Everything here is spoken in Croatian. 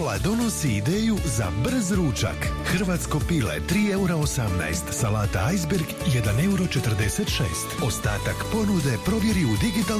Coca-Cola donosi ideju za brz ručak. Hrvatsko pile 3,18 €, salata iceberg 1,46 €. Ostatak ponude provjeri u digitalnom